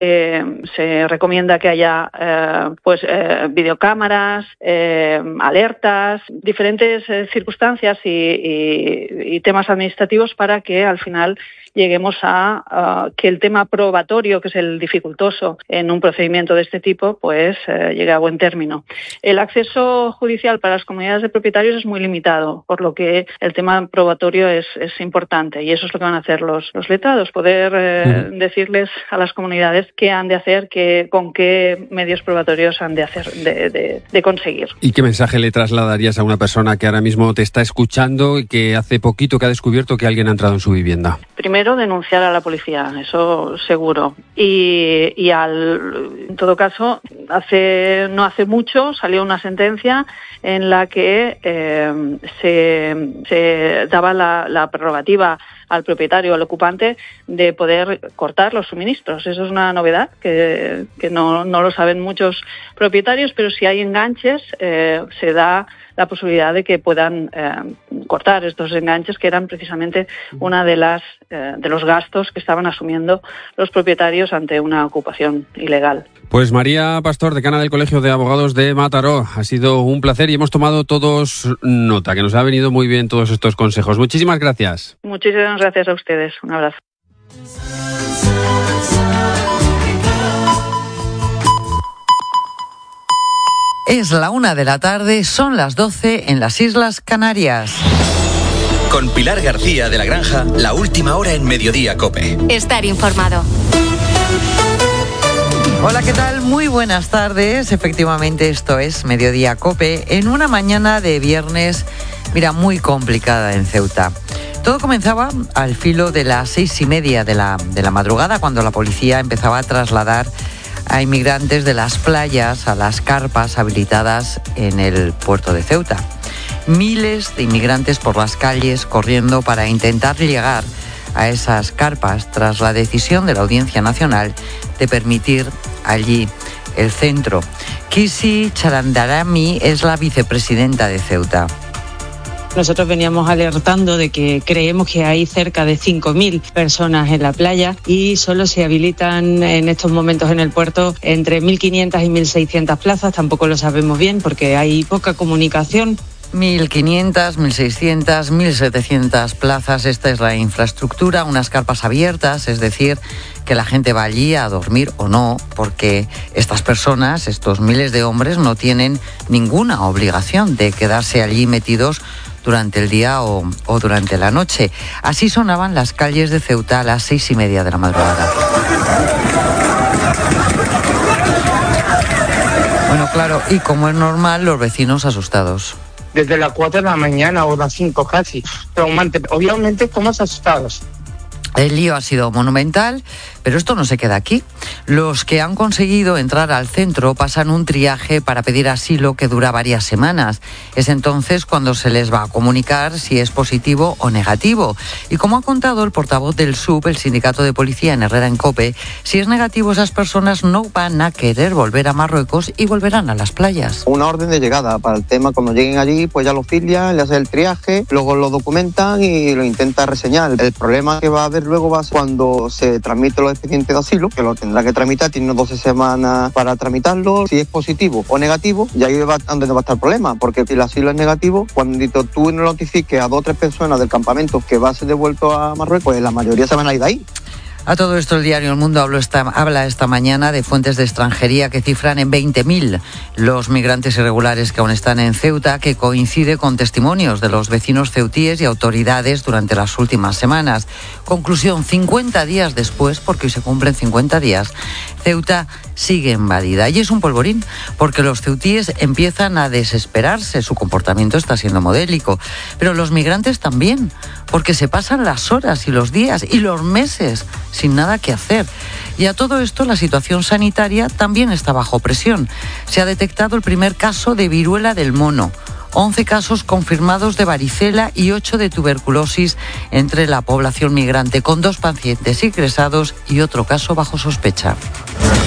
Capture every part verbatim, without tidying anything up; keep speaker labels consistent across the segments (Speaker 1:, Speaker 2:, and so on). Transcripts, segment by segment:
Speaker 1: Eh, se recomienda que haya eh, pues eh, videocámaras, eh, alertas, diferentes eh, circunstancias y, y, y temas administrativos para que al final lleguemos a, a que el tema probatorio, que es el dificultoso en un procedimiento de este tipo, pues eh, llegue a buen término. El acceso judicial para las comunidades de propietarios es muy limitado, por lo que el tema probatorio es, es importante, y eso es lo que van a hacer los, los letrados, poder eh, uh-huh. decirles a las comunidades qué han de hacer, qué, con qué medios probatorios han de hacer, de, de, de conseguir.
Speaker 2: ¿Y qué mensaje le trasladarías a una persona que ahora mismo te está escuchando y que hace poquito que ha descubierto que alguien ha entrado en su vivienda?
Speaker 1: Primero, denunciar a la policía, eso seguro. Y, y al, en todo caso, hace no hace mucho salió una sentencia en la que eh, se, se daba la, la prerrogativa al propietario, al ocupante, de poder cortar los suministros. Eso es una novedad que, que no, no lo saben muchos propietarios, pero si hay enganches, eh, se da la posibilidad de que puedan eh, cortar estos enganches, que eran precisamente una de las eh, de los gastos que estaban asumiendo los propietarios ante una ocupación ilegal.
Speaker 2: Pues María Pastor, decana del Colegio de Abogados de Mataró, ha sido un placer y hemos tomado todos nota, que nos ha venido muy bien todos estos consejos. Muchísimas gracias.
Speaker 1: Muchísimas gracias a ustedes. Un abrazo.
Speaker 3: Es la una de la tarde, son las doce en las Islas Canarias.
Speaker 4: Con Pilar García de la Granja, la última hora en Mediodía COPE.
Speaker 5: Estar informado.
Speaker 3: Hola, ¿qué tal? Muy buenas tardes. Efectivamente, esto es Mediodía COPE en una mañana de viernes, mira, muy complicada en Ceuta. Todo comenzaba al filo de las seis y media de la, de la madrugada, cuando la policía empezaba a trasladar a inmigrantes de las playas a las carpas habilitadas en el puerto de Ceuta. Miles de inmigrantes por las calles corriendo para intentar llegar a esas carpas tras la decisión de la Audiencia Nacional de permitir allí el centro. Kisi Charandarami es la vicepresidenta de Ceuta.
Speaker 6: Nosotros veníamos alertando de que creemos que hay cerca de cinco mil personas en la playa y solo se habilitan en estos momentos en el puerto entre mil quinientas y mil seiscientas plazas. Tampoco lo sabemos bien porque hay poca comunicación.
Speaker 3: mil quinientas, mil seiscientas, mil setecientas plazas, esta es la infraestructura, unas carpas abiertas, es decir, que la gente va allí a dormir o no, porque estas personas, estos miles de hombres, no tienen ninguna obligación de quedarse allí metidos durante el día o, o durante la noche. Así sonaban las calles de Ceuta a las seis y media de la madrugada. Bueno, claro, y como es normal, los vecinos asustados.
Speaker 7: Desde las cuatro de la mañana o las cinco casi, traumante. Obviamente estamos asustados.
Speaker 3: El lío ha sido monumental, pero esto no se queda aquí. Los que han conseguido entrar al centro pasan un triaje para pedir asilo que dura varias semanas. Es entonces cuando se les va a comunicar si es positivo o negativo. Y como ha contado el portavoz del S U P, el sindicato de policía en Herrera en COPE, si es negativo esas personas no van a querer volver a Marruecos y volverán a las playas.
Speaker 8: Una orden de llegada para el tema, cuando lleguen allí pues ya lo filian, le hacen el triaje, luego lo documentan y lo intentan reseñar. El problema que va a haber luego va a ser cuando se tramite los expedientes de asilo, que lo tendrá que tramitar, tiene doce semanas para tramitarlo. Si es positivo o negativo, ya ahí va donde no va a estar el problema, porque si el asilo es negativo, cuando tú no notifiques a dos o tres personas del campamento que va a ser devuelto a Marruecos, pues la mayoría se van a ir de ahí.
Speaker 3: A todo esto, el diario El Mundo habló esta, habla esta mañana de fuentes de extranjería que cifran en veinte mil los migrantes irregulares que aún están en Ceuta, que coincide con testimonios de los vecinos ceutíes y autoridades durante las últimas semanas. Conclusión, cincuenta días después, porque hoy se cumplen cincuenta días, Ceuta sigue invadida. Y es un polvorín, porque los ceutíes empiezan a desesperarse, su comportamiento está siendo modélico, pero los migrantes también, porque se pasan las horas y los días y los meses sin nada que hacer. Y a todo esto, la situación sanitaria también está bajo presión. Se ha detectado el primer caso de viruela del mono, once casos confirmados de varicela y ocho de tuberculosis entre la población migrante, con dos pacientes ingresados y otro caso bajo sospecha.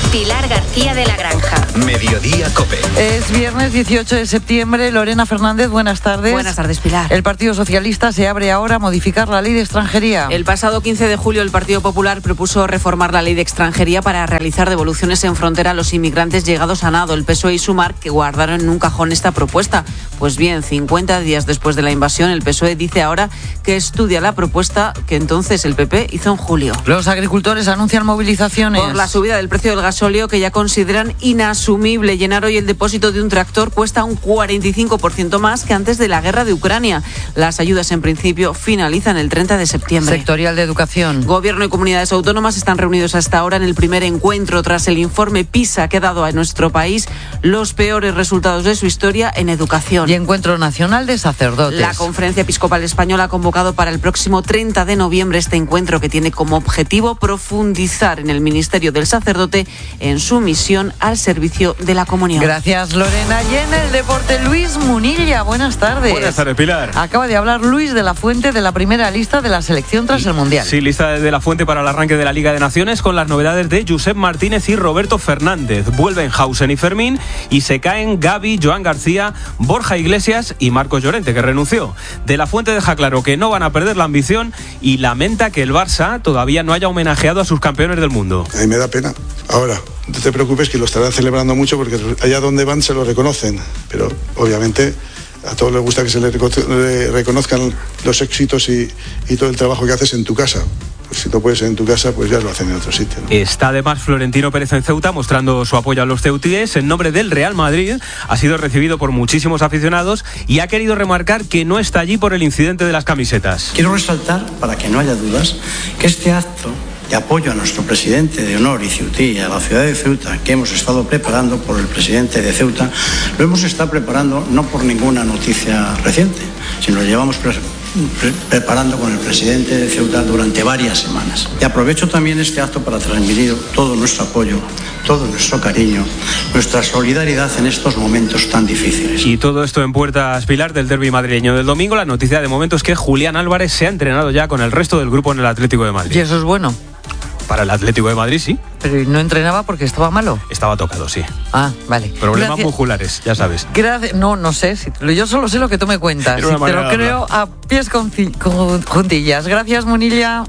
Speaker 5: Pilar García de la Granja.
Speaker 4: Mediodía COPE.
Speaker 3: Es viernes dieciocho de septiembre. Lorena Fernández, buenas tardes.
Speaker 9: Buenas tardes, Pilar.
Speaker 3: El Partido Socialista se abre ahora a modificar la ley de extranjería.
Speaker 9: El pasado quince de julio el Partido Popular propuso reformar la ley de extranjería para realizar devoluciones en frontera a los inmigrantes llegados a nado. El P S O E y Sumar que guardaron en un cajón esta propuesta. Pues bien, cincuenta días después de la invasión, el P S O E dice ahora que estudia la propuesta que entonces el P P hizo en julio.
Speaker 3: Los agricultores anuncian movilizaciones.
Speaker 9: Por la subida del precio del gasóleo, que ya consideran inasumible. Llenar hoy el depósito de un tractor cuesta un cuarenta y cinco por ciento más que antes de la guerra de Ucrania. Las ayudas en principio finalizan el treinta de septiembre.
Speaker 3: Sectorial de educación.
Speaker 9: Gobierno y comunidades autónomas están reunidos hasta ahora en el primer encuentro tras el informe PISA que ha dado a nuestro país los peores resultados de su historia en educación.
Speaker 3: Y encuentro nacional de sacerdotes.
Speaker 9: La Conferencia Episcopal Española ha convocado para el próximo treinta de noviembre este encuentro que tiene como objetivo profundizar en el ministerio del sacerdote en su misión al servicio de la comunión.
Speaker 3: Gracias, Lorena. Y en el deporte, Luis Munilla, buenas tardes.
Speaker 10: Buenas tardes, Pilar.
Speaker 3: Acaba de hablar Luis de la Fuente de la primera lista de la selección tras el Mundial.
Speaker 10: Sí, lista de la Fuente para el arranque de la Liga de Naciones con las novedades de Josep Martínez y Roberto Fernández. Vuelven Hausen y Fermín y se caen Gavi, Joan García, Borja Iglesias y Marcos Llorente, que renunció. De la Fuente deja claro que no van a perder la ambición y lamenta que el Barça todavía no haya homenajeado a sus campeones del mundo.
Speaker 11: A mí me da pena. Ahora, no te preocupes que lo estarán celebrando mucho porque allá donde van se lo reconocen, pero obviamente a todos les gusta que se les reconozcan los éxitos y, y todo el trabajo que haces en tu casa. Pues si no puedes en tu casa, pues ya lo hacen en otro sitio, ¿no?
Speaker 10: Está además Florentino Pérez en Ceuta mostrando su apoyo a los ceutíes en nombre del Real Madrid. Ha sido recibido por muchísimos aficionados y ha querido remarcar que no está allí por el incidente de las camisetas.
Speaker 12: Quiero resaltar, para que no haya dudas, que este acto de apoyo a nuestro presidente de honor y ceutí, a la ciudad de Ceuta, que hemos estado preparando por el presidente de Ceuta, lo hemos estado preparando no por ninguna noticia reciente, sino lo llevamos pre- pre- preparando con el presidente de Ceuta durante varias semanas. Y aprovecho también este acto para transmitir todo nuestro apoyo, todo nuestro cariño, nuestra solidaridad en estos momentos tan difíciles.
Speaker 10: Y todo esto en puertas, Pilar, del derbi madrileño del domingo. La noticia de momento es que Julián Álvarez se ha entrenado ya con el resto del grupo en el Atlético de Madrid.
Speaker 3: Y eso es bueno.
Speaker 10: Para el Atlético de Madrid, sí.
Speaker 3: Pero no entrenaba porque estaba malo.
Speaker 10: Estaba tocado, sí.
Speaker 3: Ah, vale.
Speaker 10: Problemas
Speaker 3: Gracias.
Speaker 10: musculares, ya sabes.
Speaker 3: Gracias. No, no sé. Si, yo solo sé lo que tú me cuentas.
Speaker 10: Era una
Speaker 3: Si te lo
Speaker 10: manera de
Speaker 3: creo a pies con, con juntillas. Gracias, Munilla.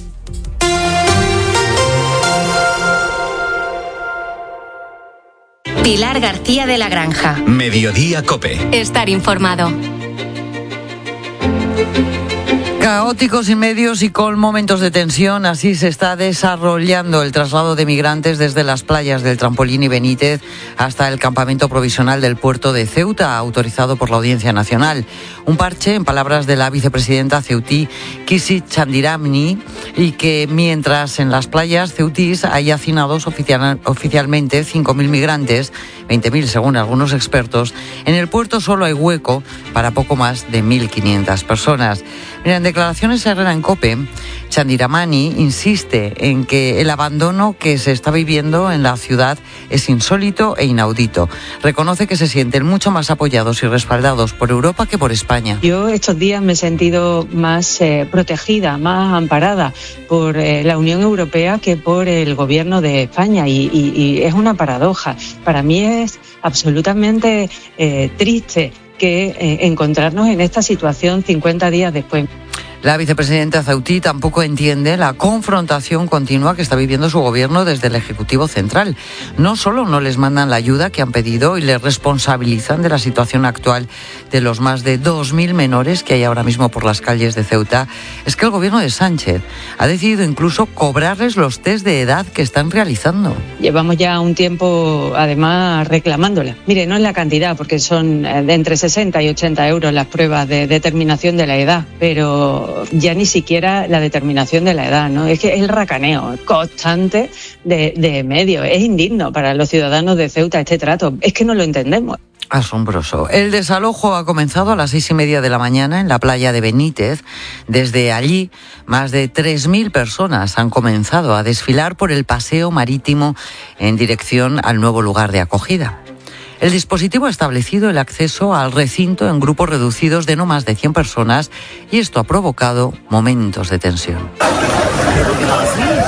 Speaker 5: Pilar García de la Granja.
Speaker 4: Mediodía COPE.
Speaker 5: Estar informado.
Speaker 3: Caóticos sin medios y con momentos de tensión, así se está desarrollando el traslado de migrantes desde las playas del Trampolín y Benítez hasta el campamento provisional del puerto de Ceuta, autorizado por la Audiencia Nacional. Un parche, en palabras de la vicepresidenta ceutí, Kisi Chandiramni, y que mientras en las playas ceutís hay hacinados oficial, oficialmente cinco mil migrantes, veinte mil según algunos expertos, en el puerto solo hay hueco para poco más de mil quinientas personas. Mira, en declaraciones a Herrera en COPE, Chandiramani insiste en que el abandono que se está viviendo en la ciudad es insólito e inaudito. Reconoce que se sienten mucho más apoyados y respaldados por Europa que por España.
Speaker 6: Yo estos días me he sentido más eh, protegida, más amparada por eh, la Unión Europea que por el Gobierno de España y, y, y es una paradoja. Para mí es absolutamente eh, triste que eh, encontrarnos en esta situación cincuenta días después.
Speaker 3: La vicepresidenta ceutí tampoco entiende la confrontación continua que está viviendo su gobierno desde el Ejecutivo Central. No solo no les mandan la ayuda que han pedido y les responsabilizan de la situación actual de los más de dos mil menores que hay ahora mismo por las calles de Ceuta, es que el gobierno de Sánchez ha decidido incluso cobrarles los test de edad que están realizando.
Speaker 6: Llevamos ya un tiempo, además, reclamándola. Mire, no es la cantidad, porque son de entre sesenta y ochenta euros las pruebas de determinación de la edad, pero ya ni siquiera la determinación de la edad, ¿no? Es que es el racaneo constante de, de medios. Es indigno para los ciudadanos de Ceuta este trato. Es que no lo entendemos.
Speaker 3: Asombroso. El desalojo ha comenzado a las seis y media de la mañana en la playa de Benítez. Desde allí, más de tres mil personas han comenzado a desfilar por el paseo marítimo en dirección al nuevo lugar de acogida. El dispositivo ha establecido el acceso al recinto en grupos reducidos de no más de cien personas y esto ha provocado momentos de tensión.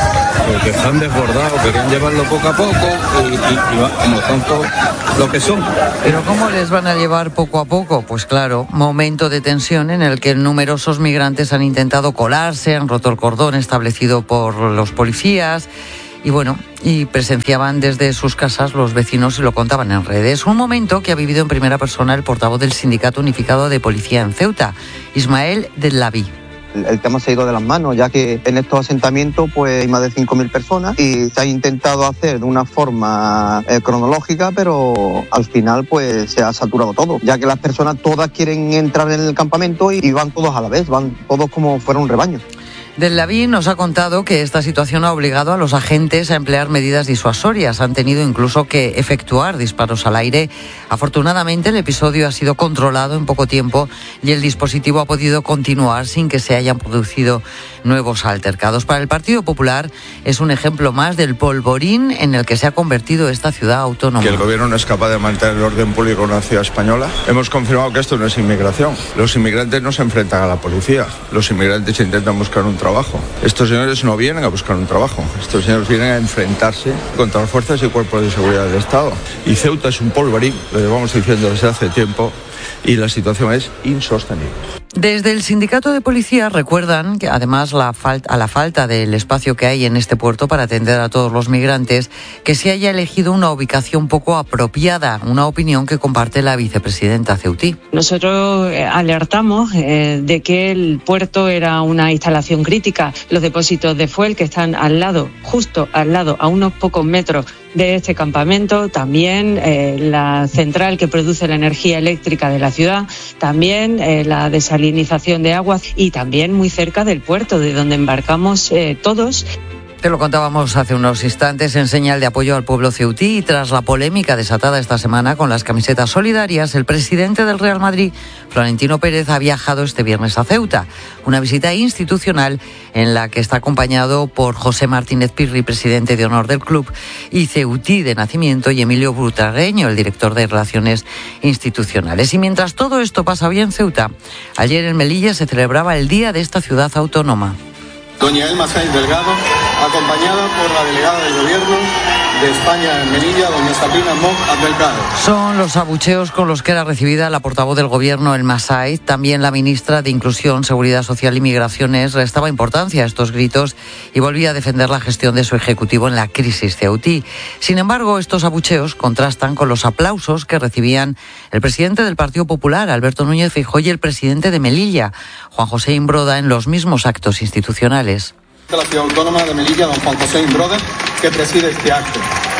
Speaker 13: porque están desbordados, querían llevarlo poco a poco y, y, y va, como tontos lo que son.
Speaker 3: ¿Pero cómo les van a llevar poco a poco? Pues claro, momento de tensión en el que numerosos migrantes han intentado colarse, han roto el cordón establecido por los policías y bueno, y presenciaban desde sus casas los vecinos y lo contaban en redes. Un momento que ha vivido en primera persona el portavoz del Sindicato Unificado de Policía en Ceuta, Ismael Del Lavi.
Speaker 8: El tema se ha ido de las manos, ya que en estos asentamientos pues hay más de cinco mil personas y se ha intentado hacer de una forma eh, cronológica, pero al final pues se ha saturado todo, ya que las personas todas quieren entrar en el campamento y, y van todos a la vez, van todos como fuera un rebaño.
Speaker 3: Del Laví nos ha contado que esta situación ha obligado a los agentes a emplear medidas disuasorias. Han tenido incluso que efectuar disparos al aire. Afortunadamente, el episodio ha sido controlado en poco tiempo y el dispositivo ha podido continuar sin que se hayan producido nuevos altercados. Para el Partido Popular es un ejemplo más del polvorín en el que se ha convertido esta ciudad autónoma.
Speaker 14: Que el gobierno no es capaz de mantener el orden público en una ciudad española. Hemos confirmado que esto no es inmigración. Los inmigrantes no se enfrentan a la policía. Los inmigrantes intentan buscar un trabajo. Estos señores no vienen a buscar un trabajo. Estos señores vienen a enfrentarse contra las fuerzas y cuerpos de seguridad del Estado. Y Ceuta es un polvorín, lo llevamos diciendo desde hace tiempo, y la situación es insostenible.
Speaker 3: Desde el sindicato de policía recuerdan que además la falta, a la falta del espacio que hay en este puerto para atender a todos los migrantes, que se haya elegido una ubicación poco apropiada, una opinión que comparte la vicepresidenta ceutí.
Speaker 6: Nosotros alertamos eh, de que el puerto era una instalación crítica. Los depósitos de fuel que están al lado, justo al lado, a unos pocos metros de este campamento, también eh, la central que produce la energía eléctrica de la ciudad, también eh, la desalinización de aguas y también muy cerca del puerto de donde embarcamos eh, todos.
Speaker 3: Te lo contábamos hace unos instantes en señal de apoyo al pueblo ceutí y tras la polémica desatada esta semana con las camisetas solidarias, el presidente del Real Madrid, Florentino Pérez, ha viajado este viernes a Ceuta. Una visita institucional en la que está acompañado por José Martínez Pirri, presidente de honor del club, y ceutí de nacimiento, y Emilio Butragueño, el director de Relaciones Institucionales. Y mientras todo esto pasa hoy en Ceuta, ayer en Melilla se celebraba el Día de esta ciudad autónoma.
Speaker 15: Doña Elma Sáenz Delgado, acompañada por la delegada del Gobierno de España en Melilla, doña Sabrina Mock Abdelkader.
Speaker 3: Son los abucheos con los que era recibida la portavoz del Gobierno, Elma Sáenz. También la ministra de Inclusión, Seguridad Social y Migraciones restaba importancia a estos gritos y volvía a defender la gestión de su ejecutivo en la crisis ceutí. Sin embargo, estos abucheos contrastan con los aplausos que recibían el presidente del Partido Popular, Alberto Núñez Feijóo, y el presidente de Melilla, Juan José Imbroda, en los mismos actos institucionales.
Speaker 15: De la ciudad autónoma de Melilla, don Juan José Imbroda, que preside este acto.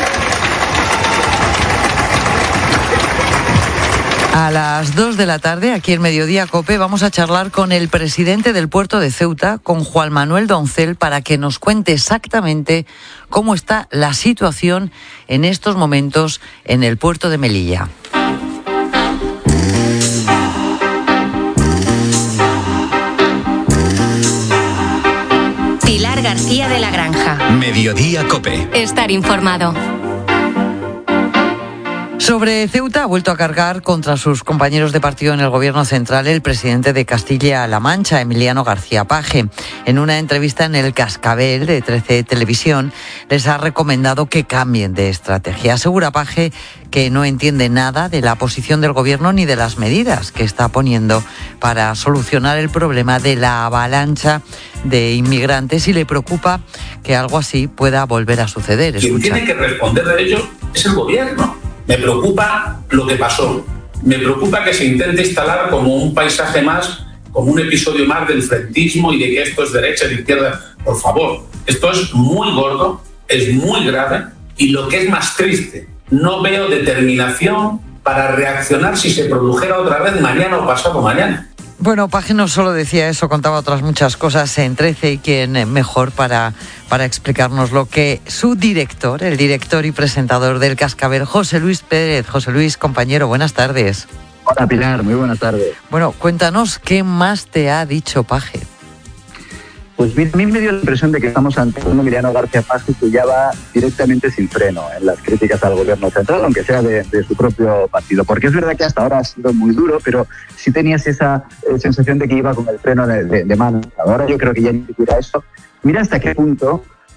Speaker 3: A las dos de la tarde, aquí en Mediodía Cope, vamos a charlar con el presidente del puerto de Ceuta, con Juan Manuel Doncel, para que nos cuente exactamente cómo está la situación en estos momentos en el puerto de Melilla.
Speaker 5: Pilar García de la Granja.
Speaker 4: Mediodía Cope.
Speaker 5: Estar informado.
Speaker 3: Sobre Ceuta ha vuelto a cargar contra sus compañeros de partido en el Gobierno central el presidente de Castilla-La Mancha, Emiliano García Paje. En una entrevista en el Cascabel de trece Televisión, les ha recomendado que cambien de estrategia. Asegura Paje que no entiende nada de la posición del Gobierno ni de las medidas que está poniendo para solucionar el problema de la avalancha de inmigrantes y le preocupa que algo así pueda volver a suceder.
Speaker 16: Quien
Speaker 3: Escucha.
Speaker 16: tiene que responder de ello es el Gobierno. Me preocupa lo que pasó. Me preocupa que se intente instalar como un paisaje más, como un episodio más del frentismo y de que esto es derecha y de izquierda. Por favor, esto es muy gordo, es muy grave y lo que es más triste, no veo determinación para reaccionar si se produjera otra vez mañana o pasado mañana.
Speaker 3: Bueno, Paje no solo decía eso, contaba otras muchas cosas en trece y quién mejor para, para explicarnos lo que su director, el director y presentador del Cascabel, José Luis Pérez. José Luis, compañero, buenas tardes.
Speaker 17: Hola Pilar, muy buenas tardes.
Speaker 3: Bueno, cuéntanos qué más te ha dicho Paje.
Speaker 17: Pues a mí me dio la impresión de que estamos ante un Emiliano García Paje que ya va directamente sin freno en las críticas al gobierno central, aunque sea de, de su propio partido. Porque es verdad que hasta ahora ha sido muy duro, pero sí tenías esa eh, sensación de que iba con el freno de, de, de mano. Ahora yo creo que ya ni siquiera eso. Mira hasta qué punto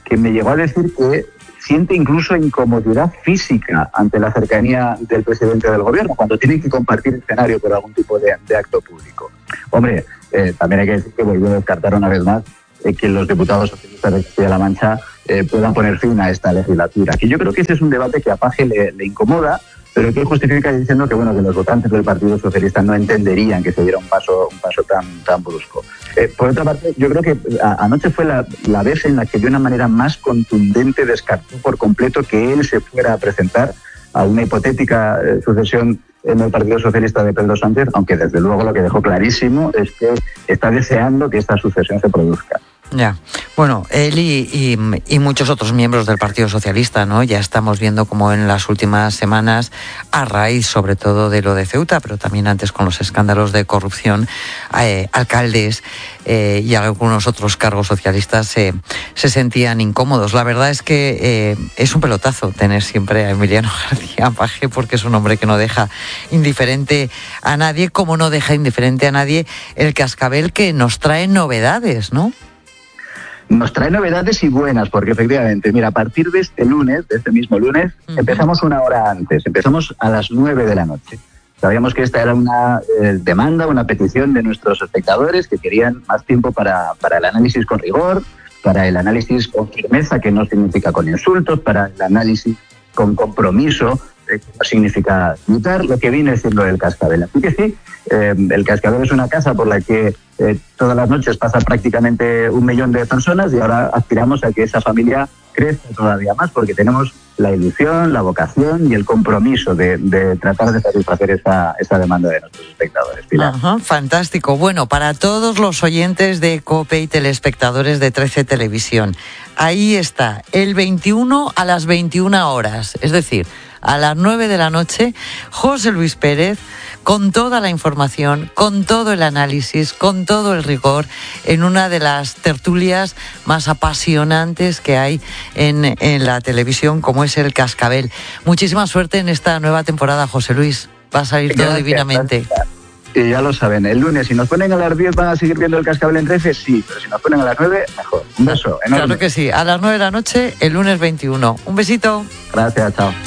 Speaker 17: que me llegó a decir que siente incluso incomodidad física ante la cercanía del presidente del gobierno cuando tienen que compartir escenario por algún tipo de, de acto público. Hombre, eh, también hay que decir que volvió a descartar una vez más eh, que los diputados socialistas de Castilla-La Mancha eh, puedan poner fin a esta legislatura. Que yo creo que ese es un debate que a Paje le, le incomoda, pero que justifica diciendo que bueno que los votantes del Partido Socialista no entenderían que se diera un paso un paso tan tan brusco. Eh, por otra parte, yo creo que a, anoche fue la, la vez en la que de una manera más contundente descartó por completo que él se fuera a presentar a una hipotética eh, sucesión en el Partido Socialista de Pedro Sánchez, aunque desde luego lo que dejó clarísimo es que está deseando que esta sucesión se produzca.
Speaker 3: Ya, bueno, él y, y, y muchos otros miembros del Partido Socialista, ¿no? Ya estamos viendo como en las últimas semanas, a raíz sobre todo de lo de Ceuta, pero también antes con los escándalos de corrupción, eh, alcaldes eh, y algunos otros cargos socialistas eh, se sentían incómodos. La verdad es que eh, es un pelotazo tener siempre a Emiliano García Paje, porque es un hombre que no deja indiferente a nadie, como no deja indiferente a nadie el cascabel que nos trae novedades, ¿no?
Speaker 17: Nos trae novedades y buenas, porque efectivamente, mira, a partir de este lunes, de este mismo lunes, uh-huh. empezamos una hora antes, empezamos a las nueve de la noche. Sabíamos que esta era una eh, demanda, una petición de nuestros espectadores que querían más tiempo para, para el análisis con rigor, para el análisis con firmeza, que no significa con insultos, para el análisis con compromiso, eh, que no significa imitar, lo que viene siendo el cascabel. Así que sí, eh, el cascabel es una casa por la que eh, todas las noches pasa prácticamente un millón de personas y ahora aspiramos a que esa familia crezca todavía más porque tenemos la ilusión, la vocación y el compromiso de, de tratar de satisfacer esa, esa demanda de nuestros espectadores. Pilar.
Speaker 3: Ajá, fantástico. Bueno, para todos los oyentes de COPE y telespectadores de trece Televisión, ahí está, el veintiuno a las veintiuna horas, es decir, a las nueve de la noche, José Luis Pérez, con toda la información, con todo el análisis, con todo el rigor, en una de las tertulias más apasionantes que hay en, en la televisión, como es el Cascabel. Muchísima suerte en esta nueva temporada, José Luis. Va a salir todo gracias, divinamente.
Speaker 17: Gracias. Y ya lo saben, el lunes, si nos ponen a las diez, ¿van a seguir viendo el Cascabel en trece? Sí, pero si nos ponen a las nueve, mejor. Un beso enorme.
Speaker 3: Claro que sí, a las nueve de la noche, el lunes veintiuno. Un besito.
Speaker 17: Gracias, chao.